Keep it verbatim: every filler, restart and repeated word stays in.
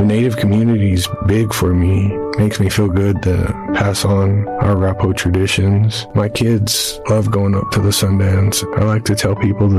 The Native community is big for me. Makes me feel good to pass on our Arapaho traditions. My kids love going up to the Sundance. I like to tell people the